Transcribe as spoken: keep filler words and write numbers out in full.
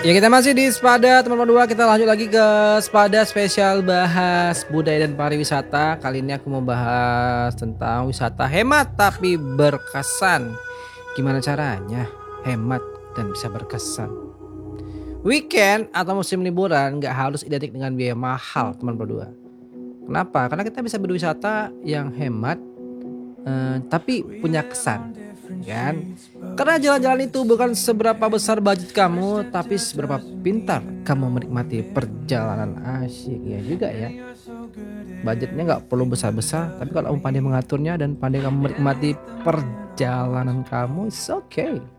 Ya kita masih di Spada teman-teman dua, kita lanjut lagi ke Spada spesial bahas budaya dan pariwisata. Kali ini aku mau bahas tentang wisata hemat tapi berkesan. Gimana caranya hemat dan bisa berkesan? Weekend atau musim liburan nggak harus identik dengan biaya mahal teman berdua. Kenapa? Karena kita bisa berwisata yang hemat eh, tapi punya kesan, kan? Karena jalan-jalan itu bukan seberapa besar budget kamu, tapi seberapa pintar kamu menikmati perjalanan. Asyik ya juga ya. Budgetnya nggak perlu besar-besar, tapi kalau kamu pandai mengaturnya dan pandai kamu menikmati perjalanan kamu, it's okay.